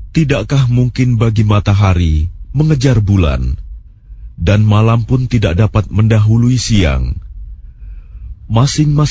Tidakkah mungkin bagi matahari mengejar bulan, dan malam pun tidak dapat mendahului siang? Masing-masing